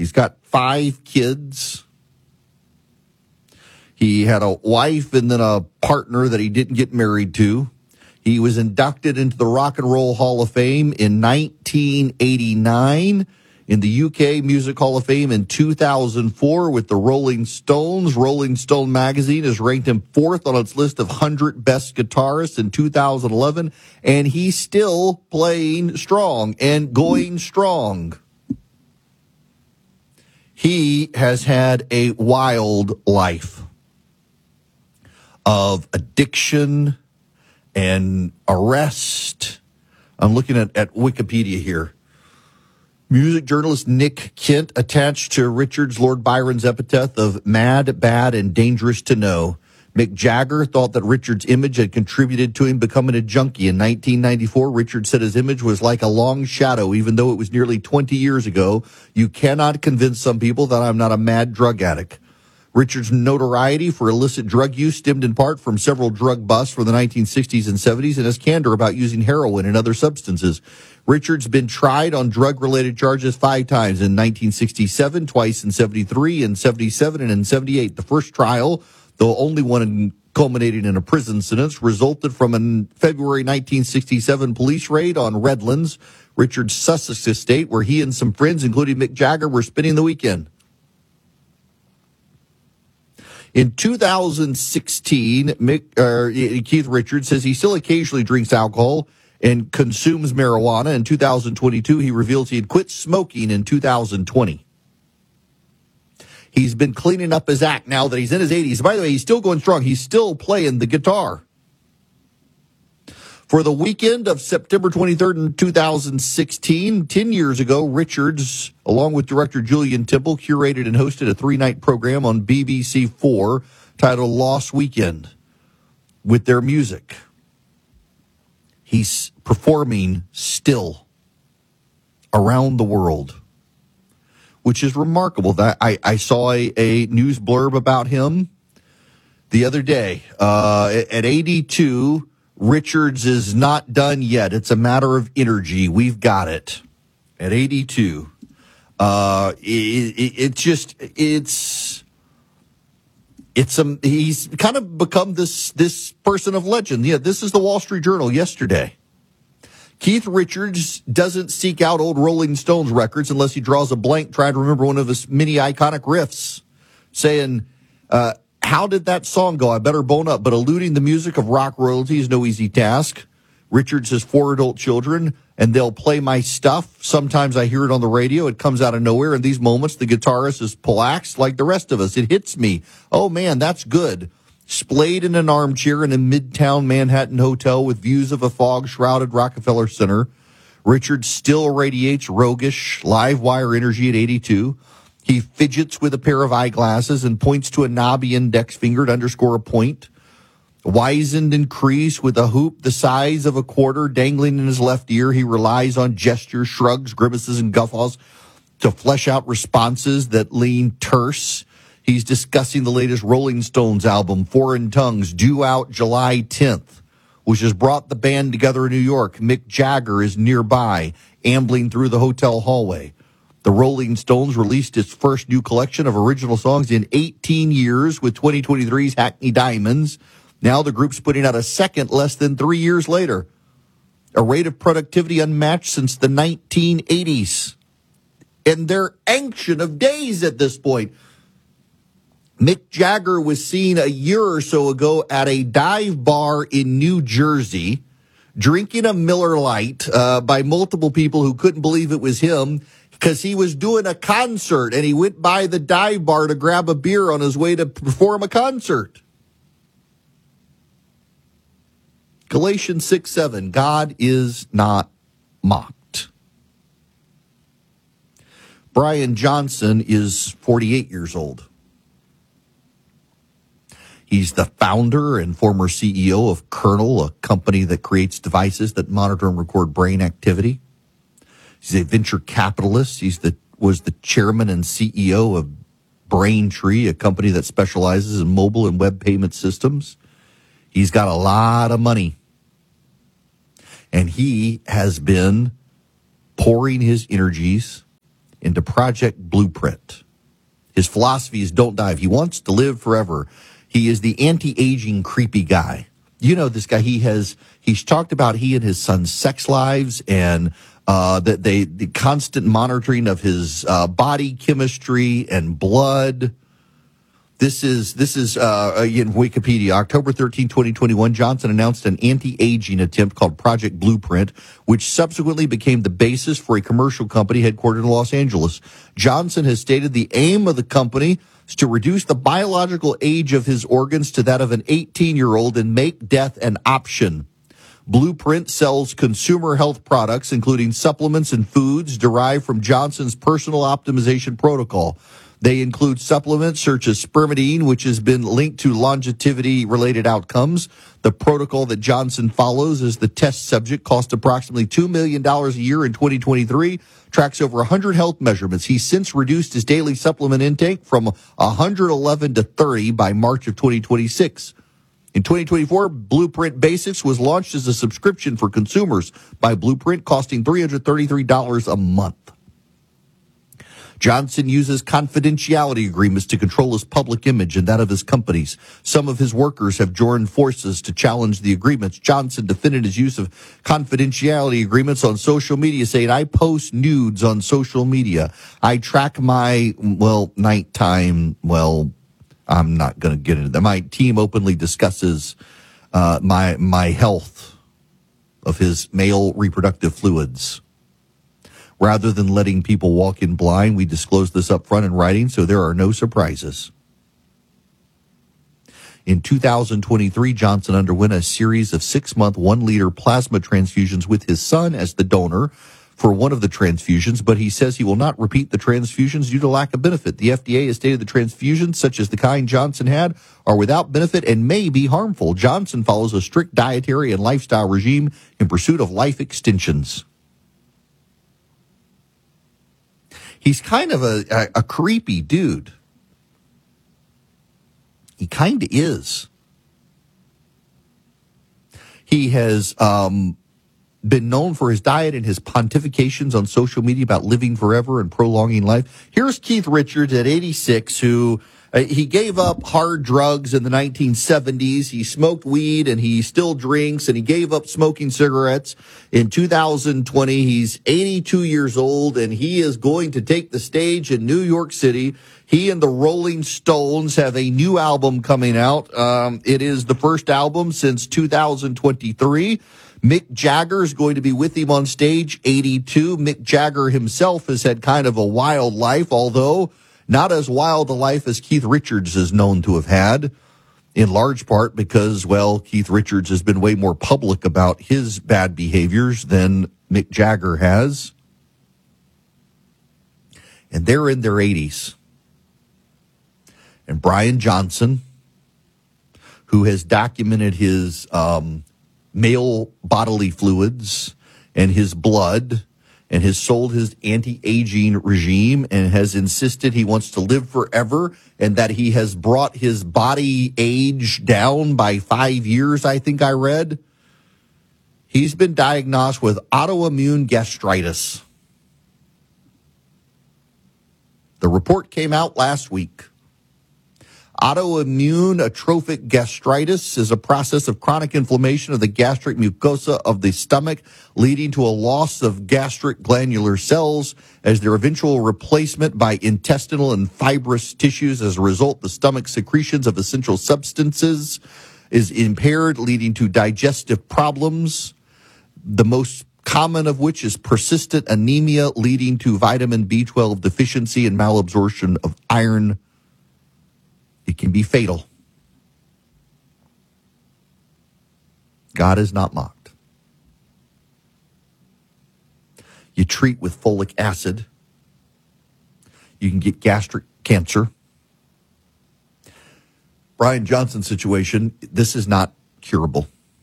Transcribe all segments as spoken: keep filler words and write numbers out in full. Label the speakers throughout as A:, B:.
A: He's got five kids. He had a wife and then a partner that he didn't get married to. He was inducted into the Rock and Roll Hall of Fame in nineteen eighty-nine, in the U K Music Hall of Fame in two thousand four with the Rolling Stones. Rolling Stone magazine has ranked him fourth on its list of one hundred best guitarists in two thousand eleven, and he's still playing strong and going strong. He has had a wild life of addiction and arrest. I'm looking at, at Wikipedia here. Music journalist Nick Kent attached to Richards Lord Byron's epitaph of mad, bad, and dangerous to know. Mick Jagger thought that Richards' image had contributed to him becoming a junkie. In nineteen ninety-four, Richards said his image was like a long shadow, even though it was nearly twenty years ago. You cannot convince some people that I'm not a mad drug addict. Richards' notoriety for illicit drug use stemmed in part from several drug busts from the nineteen sixties and seventies and his candor about using heroin and other substances. Richards been tried on drug-related charges five times, in nineteen sixty-seven, twice in seventy-three, in seventy-seven, and in seventy-eight. The first trial, though only one culminating in a prison sentence, resulted from a February nineteen sixty-seven police raid on Redlands, Richards' Sussex estate, where he and some friends, including Mick Jagger, were spending the weekend. In two thousand sixteen, Mick, uh, Keith Richards says he still occasionally drinks alcohol and consumes marijuana. In two thousand twenty-two, he reveals he had quit smoking in two thousand twenty. He's been cleaning up his act now that he's in his eighties. By the way, he's still going strong. He's still playing the guitar. For the weekend of September twenty-third in two thousand sixteen, ten years ago, Richards, along with director Julian Temple, curated and hosted a three-night program on B B C four titled Lost Weekend with their music. He's performing still around the world, which is remarkable. That I, I saw a, a news blurb about him the other day. Uh, at eighty-two, Richards is not done yet. It's a matter of energy. We've got it. At eighty-two. Uh, it, it, it just, it's, it's, um, he's kind of become this, this person of legend. Yeah, this is the Wall Street Journal yesterday. Keith Richards doesn't seek out old Rolling Stones records unless he draws a blank trying to remember one of his many iconic riffs, saying, uh, how did that song go? I better bone up. But eluding the music of rock royalty is no easy task. Richards has four adult children, and they'll play my stuff. Sometimes I hear it on the radio. It comes out of nowhere. In these moments, the guitarist is polaxed like the rest of us. It hits me. Oh, man, that's good. Splayed in an armchair in a midtown Manhattan hotel with views of a fog-shrouded Rockefeller Center, Richards still radiates roguish, live wire energy at eighty-two. He fidgets with a pair of eyeglasses and points to a knobby index finger to underscore a point. Wizened and creased with a hoop the size of a quarter dangling in his left ear, he relies on gestures, shrugs, grimaces, and guffaws to flesh out responses that lean terse. He's discussing the latest Rolling Stones album, Foreign Tongues, due out July tenth, which has brought the band together in New York. Mick Jagger is nearby, ambling through the hotel hallway. The Rolling Stones released its first new collection of original songs in eighteen years with twenty twenty-three's Hackney Diamonds. Now the group's putting out a second less than three years later. A rate of productivity unmatched since the nineteen eighties. And they're ancient of days at this point. Mick Jagger was seen a year or so ago at a dive bar in New Jersey, drinking a Miller Lite uh, by multiple people who couldn't believe it was him, because he was doing a concert and he went by the dive bar to grab a beer on his way to perform a concert. Galatians six seven, God is not mocked. Brian Johnson is forty-eight years old. He's the founder and former C E O of Kernel, a company that creates devices that monitor and record brain activity. He's a venture capitalist. He's the was the chairman and C E O of Braintree, a company that specializes in mobile and web payment systems. He's got a lot of money. And he has been pouring his energies into Project Blueprint. His philosophy is don't die. If he wants to live forever, he is the anti-aging creepy guy. You know this guy. He has he's talked about he and his son's sex lives and uh, that they the constant monitoring of his uh, body chemistry and blood. This is this is uh, in Wikipedia. October thirteenth, twenty twenty-one, Johnson announced an anti-aging attempt called Project Blueprint, which subsequently became the basis for a commercial company headquartered in Los Angeles. Johnson has stated the aim of the company is to reduce the biological age of his organs to that of an eighteen-year-old and make death an option. Blueprint sells consumer health products, including supplements and foods derived from Johnson's personal optimization protocol. They include supplements such as spermidine, which has been linked to longevity-related outcomes. The protocol that Johnson follows as the test subject cost approximately two million dollars a year in twenty twenty-three, tracks over one hundred health measurements. He's since reduced his daily supplement intake from one hundred eleven to thirty by March of twenty twenty-six. In twenty twenty-four, Blueprint Basics was launched as a subscription for consumers by Blueprint, costing three hundred thirty-three dollars a month. Johnson uses confidentiality agreements to control his public image and that of his companies. Some of his workers have joined forces to challenge the agreements. Johnson defended his use of confidentiality agreements on social media, saying, I post nudes on social media. I track my, well, nighttime, well, I'm not going to get into that. My team openly discusses uh, my my health of his male reproductive fluids. Rather than letting people walk in blind, we disclose this up front in writing so there are no surprises. In two thousand twenty-three, Johnson underwent a series of six-month, one-liter plasma transfusions with his son as the donor for one of the transfusions, but he says he will not repeat the transfusions due to lack of benefit. The F D A has stated the transfusions, such as the kind Johnson had, are without benefit and may be harmful. Johnson follows a strict dietary and lifestyle regime in pursuit of life extensions. He's kind of a, a, a creepy dude. He kind of is. He has um, been known for his diet and his pontifications on social media about living forever and prolonging life. Here's Keith Richards at eighty-six, who uh, he gave up hard drugs in the nineteen seventies. He smoked weed and he still drinks, and he gave up smoking cigarettes. In two thousand twenty, he's eighty-two years old, and he is going to take the stage in New York City. He and the Rolling Stones have a new album coming out. Um, it is the first album since two thousand twenty-three. Mick Jagger is going to be with him on stage, eighty-two. Mick Jagger himself has had kind of a wild life, although not as wild a life as Keith Richards is known to have had, in large part because, well, Keith Richards has been way more public about his bad behaviors than Mick Jagger has. And they're in their eighties. And Brian Johnson, who has documented his um, male bodily fluids and his blood and has sold his anti-aging regime and has insisted he wants to live forever and that he has brought his body age down by five years, I think I read. He's been diagnosed with autoimmune gastritis. The report came out last week. Autoimmune atrophic gastritis is a process of chronic inflammation of the gastric mucosa of the stomach, leading to a loss of gastric glandular cells as their eventual replacement by intestinal and fibrous tissues. As a result, the stomach secretions of essential substances is impaired, leading to digestive problems, the most common of which is persistent anemia, leading to vitamin B twelve deficiency and malabsorption of iron. It can be fatal. God is not mocked. You treat with folic acid. You can get gastric cancer. Brian Johnson's situation, this is not curable.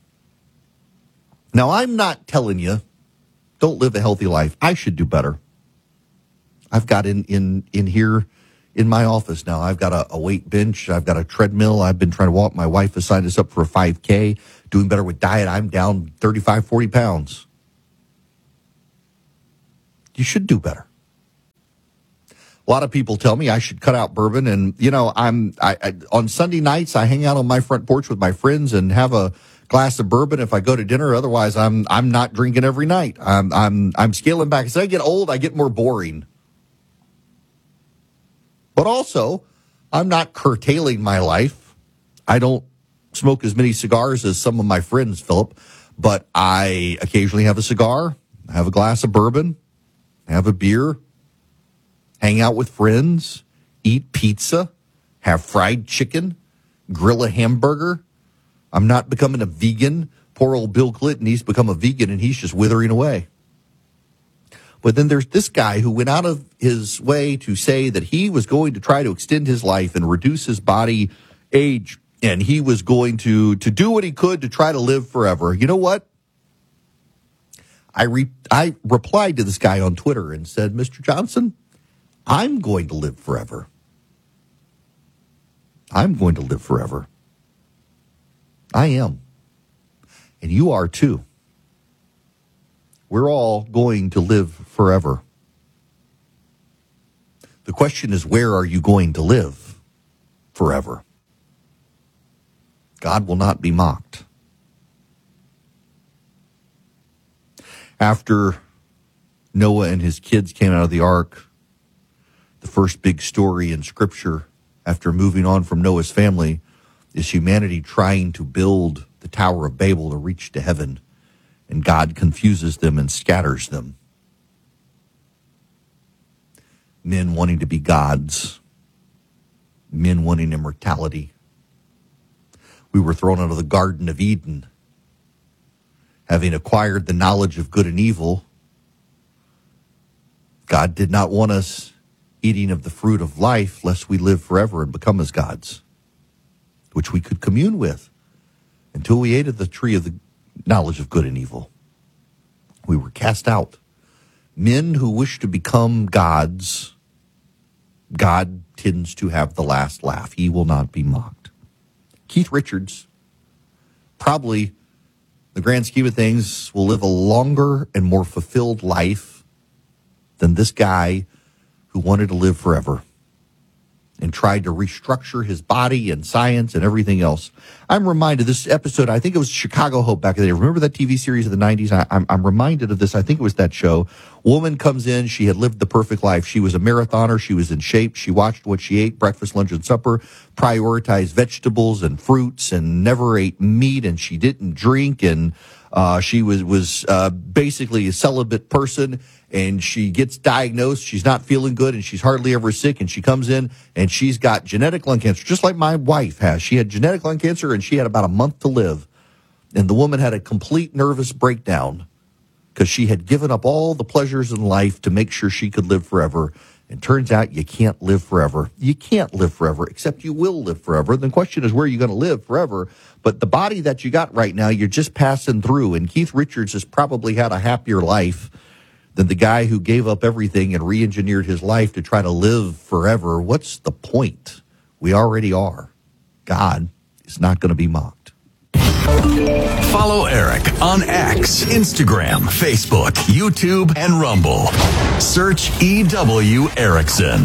A: Now, I'm not telling you, don't live a healthy life. I should do better. I've got in in in here in my office now, I've got a, a weight bench. I've got a treadmill. I've been trying to walk. My wife has signed us up for a five K, doing better with diet. I'm down thirty-five, forty pounds. You should do better. lot of people tell me I should cut out bourbon. And, you know, I'm I, I on Sunday nights, I hang out on my front porch with my friends and have a glass of bourbon if I go to dinner. Otherwise, I'm I'm not drinking every night. I'm I'm I'm scaling back. As I get old, I get more boring. But also, I'm not curtailing my life. I don't smoke as many cigars as some of my friends, Philip, but I occasionally have a cigar, have a glass of bourbon, have a beer, hang out with friends, eat pizza, have fried chicken, grill a hamburger. I'm not becoming a vegan. Poor old Bill Clinton, he's become a vegan and he's just withering away. But then there's this guy who went out of his way to say that he was going to try to extend his life and reduce his body age. And he was going to, to do what he could to try to live forever. You know what? I re, I replied to this guy on Twitter and said, Mister Johnson, I'm going to live forever. I'm going to live forever. I am. And you are too. We're all going to live forever. The question is, where are you going to live forever? God will not be mocked. After Noah and his kids came out of the ark, the first big story in Scripture after moving on from Noah's family is humanity trying to build the Tower of Babel to reach to heaven, and God confuses them and scatters them. Men wanting to be gods, men wanting immortality. We were thrown out of the Garden of Eden, having acquired the knowledge of good and evil. God did not want us eating of the fruit of life lest we live forever and become as gods, which we could commune with until we ate of the tree of the knowledge of good and evil. We were cast out. Men who wish to become gods, God tends to have the last laugh. He will not be mocked. Keith Richards, probably, the grand scheme of things, will live a longer and more fulfilled life than this guy who wanted to live forever and tried to restructure his body and science and everything else. I'm reminded this episode, I think it was Chicago Hope back in the day. Remember that T V series of the nineties? I, I'm, I'm reminded of this. I think it was that show. Woman comes in. She had lived the perfect life. She was a marathoner. She was in shape. She watched what she ate, breakfast, lunch, and supper, prioritized vegetables and fruits and never ate meat, and she didn't drink, and uh, she was, was uh, basically a celibate person. And she gets diagnosed, she's not feeling good, and she's hardly ever sick, and she comes in, and she's got genetic lung cancer, just like my wife has. She had genetic lung cancer, and she had about a month to live. And the woman had a complete nervous breakdown because she had given up all the pleasures in life to make sure she could live forever. And turns out you can't live forever. You can't live forever, except you will live forever. The question is, where are you going to live forever? But the body that you got right now, you're just passing through. And Keith Richards has probably had a happier life than the guy who gave up everything and re-engineered his life to try to live forever. What's the point? We already are. God is not going to be mocked.
B: Follow Eric on X, Instagram, Facebook, YouTube, and Rumble. Search E W Erickson.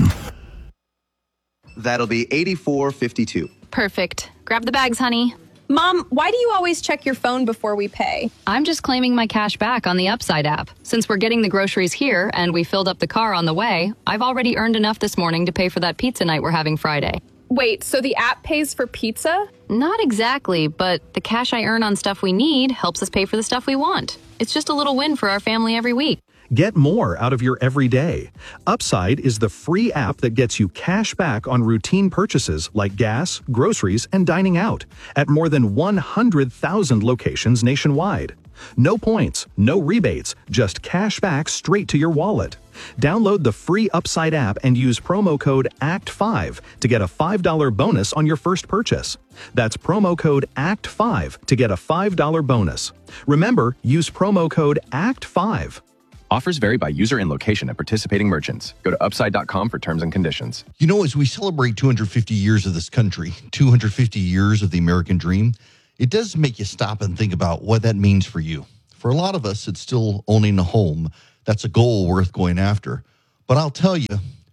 C: That'll be eighty-four fifty-two.
D: Perfect. Grab the bags, honey.
E: Mom, why do you always check your phone before we pay?
D: I'm just claiming my cash back on the Upside app. Since we're getting the groceries here and we filled up the car on the way, I've already earned enough this morning to pay for that pizza night we're having Friday.
E: Wait, so the app pays for pizza?
D: Not exactly, but the cash I earn on stuff we need helps us pay for the stuff we want. It's just a little win for our family every week.
F: Get more out of your everyday. Upside is the free app that gets you cash back on routine purchases like gas, groceries, and dining out at more than one hundred thousand locations nationwide. No points, no rebates, just cash back straight to your wallet. Download the free Upside app and use promo code A C T five to get a five dollars bonus on your first purchase. That's promo code A C T five to get a five dollars bonus. Remember, use promo code A C T five.
G: Offers vary by user and location at participating merchants. Go to upside dot com for terms and conditions.
A: You know, as we celebrate two hundred fifty years of this country, two hundred fifty years of the American dream, it does make you stop and think about what that means for you. For a lot of us, it's still owning a home. That's a goal worth going after. But I'll tell you,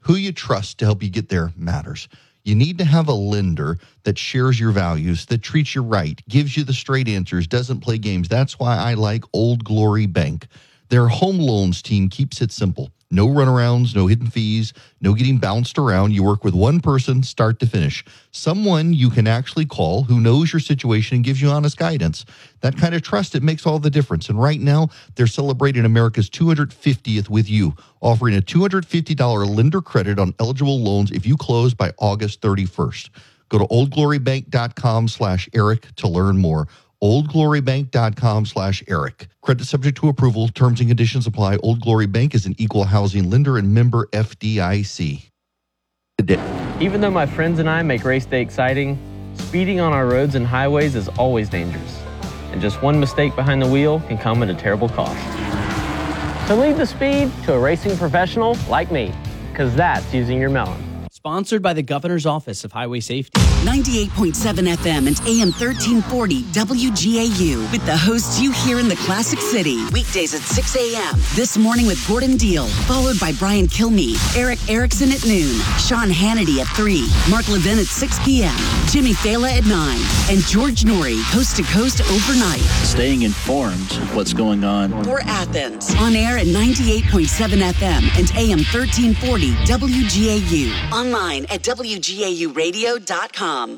A: Who you trust to help you get there matters. You need to have a lender that shares your values, that treats you right, gives you the straight answers, doesn't play games. That's why I like Old Glory Bank. Their home loans team keeps it simple. No runarounds, no hidden fees, no getting bounced around. You work with one person, start to finish. Someone you can actually call who knows your situation and gives you honest guidance. That kind of trust, it makes all the difference. And right now, they're celebrating America's two hundred fiftieth with you, offering a two hundred fifty dollars lender credit on eligible loans if you close by August thirty-first. Go to oldglorybank.com slash Eric to learn more. oldglorybank.com slash Eric. Credit subject to approval. Terms and conditions apply. Old Glory Bank is an equal housing lender and member F D I C.
H: Even though my friends and I make race day exciting, speeding on our roads and highways is always dangerous. And just one mistake behind the wheel can come at a terrible cost. So leave the speed to a racing professional like me, because that's using your melon.
I: Sponsored by the Governor's Office of Highway Safety.
J: ninety-eight point seven F M and A M thirteen forty W G A U with the hosts you hear in the Classic City. Weekdays at six a.m. This morning with Gordon Deal, followed by Brian Kilmeade, Eric Erickson at noon, Sean Hannity at three, Mark Levin at six p.m., Jimmy Fala at nine, and George Norrie, coast to coast overnight.
K: Staying informed of what's going on.
J: For Athens, on air at ninety-eight point seven F M and A M thirteen forty W G A U. Online at W G A U radio dot com.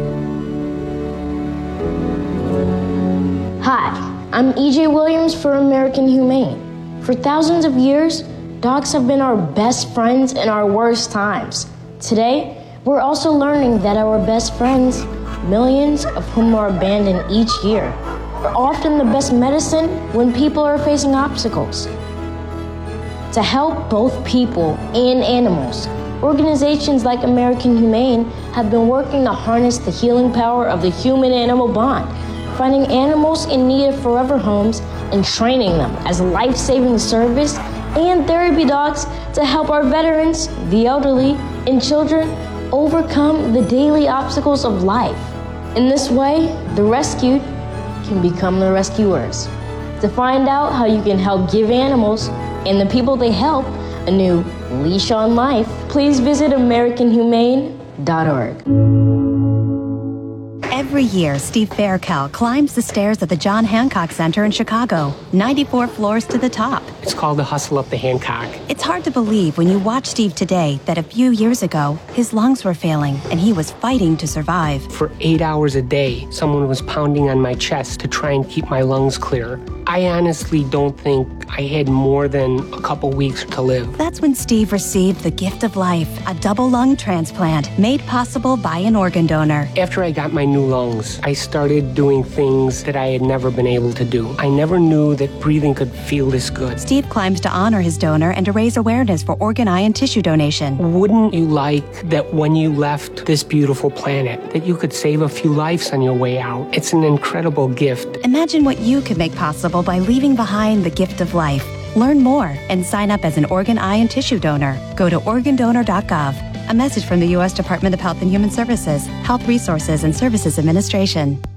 L: Hi, I'm E J Williams for American Humane. For thousands of years, dogs have been our best friends in our worst times. Today, we're also learning that our best friends, millions of whom are abandoned each year, are often the best medicine when people are facing obstacles. To help both people and animals, organizations like American Humane have been working to harness the healing power of the human-animal bond, finding animals in need of forever homes and training them as life-saving service and therapy dogs to help our veterans, the elderly, and children overcome the daily obstacles of life. In this way, the rescued can become the rescuers. To find out how you can help give animals and the people they help a new leash on life, please visit American Humane dot org.
M: Every year, Steve Faircal climbs the stairs at the John Hancock Center in Chicago, ninety-four floors to the top.
N: It's called the Hustle Up the Hancock.
M: It's hard to believe when you watch Steve today that a few years ago, his lungs were failing and he was fighting to survive.
N: For eight hours a day, someone was pounding on my chest to try and keep my lungs clear. I honestly don't think I had more than a couple weeks to live.
M: That's when Steve received the gift of life, a double lung transplant made possible by an organ donor.
N: After I got my new lungs, I started doing things that I had never been able to do. I never knew that breathing could feel this good.
M: Steve climbs to honor his donor and to raise awareness for organ, eye, and tissue donation.
N: Wouldn't you like that when you left this beautiful planet, that you could save a few lives on your way out? It's an incredible gift.
M: Imagine what you could make possible by leaving behind the gift of life. Learn more and sign up as an organ, eye, and tissue donor. Go to organ donor dot gov. A message from the U S Department of Health and Human Services, Health Resources and Services Administration.